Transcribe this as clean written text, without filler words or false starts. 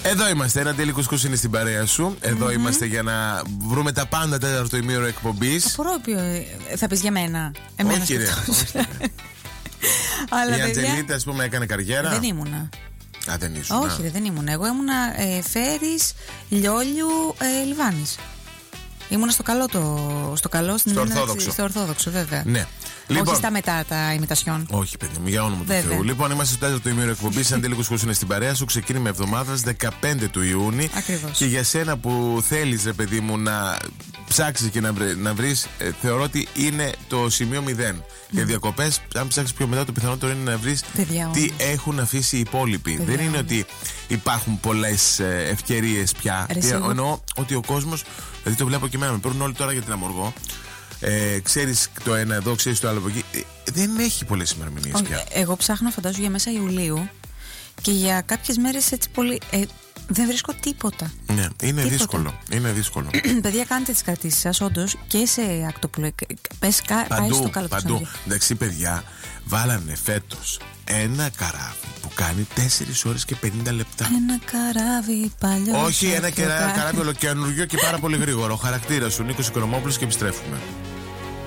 Εδώ είμαστε. Ένα τέλειο κουσκούς είναι στην παρέα σου. Εδώ είμαστε για να βρούμε τα πάντα τέταρτο ημίωρο εκπομπής. Απορώ θα πεις για μένα. Όχι, ρε. Η Αντζελίτα, ας πούμε, έκανε καριέρα. Δεν ήμουνα. Α, δεν ήσουν. Όχι, δεν ήμουνα. Εγώ ήμουνα Φέρης, Λιόλιου, Λιβάνης. Ήμουνα στο καλό, στο Ορθόδοξο, βέβαια. Ναι. Λοιπόν, όχι στα μετά τα ημιτασιόν. Όχι, παιδί μου, για όνομα του Θεού. Λοιπόν, είμαστε στο τέταρτο ημίωρο εκπομπής. Αν τελικώς είναι στην παρέα σου, ξεκίνημα εβδομάδας 15 του Ιούνιου. Ακριβώς. Και για σένα που θέλεις, ρε παιδί μου, να ψάξεις και να βρεις, θεωρώ ότι είναι το σημείο 0. Για διακοπές, αν ψάξεις πιο μετά, το πιθανότερο είναι να βρεις τι έχουν αφήσει οι υπόλοιποι. Δεν είναι ότι υπάρχουν πολλές ευκαιρίες πια. Εννοώ ότι ο κόσμος, δηλαδή το βλέπω και εμένα, με παίρνουν όλοι τώρα για την Αμοργό. Ξέρεις το ένα εδώ, ξέρεις το άλλο από εκεί. Δεν έχει πολλές ημερομηνίες πια. Εγώ ψάχνω, φαντάζομαι, για μέσα Ιουλίου και για κάποιες μέρες έτσι πολύ. Δεν βρίσκω τίποτα. Ναι, είναι δύσκολο. Είναι δύσκολο. Παιδιά, κάντε τις κρατήσεις σας, όντως, και σε ακτοπλοϊκ. Πες, πάει στο καλό. Παντού. Εντάξει, παιδιά, βάλανε φέτος ένα καράβι που κάνει 4 ώρες και 50 λεπτά. Ένα καράβι παλιό. Όχι, ένα καράβι ολοκαινούργιο και πάρα πολύ γρήγορο. Ο χαρακτήρας σου, Νίκος Οικονομόπουλος, και επιστρέφουμε.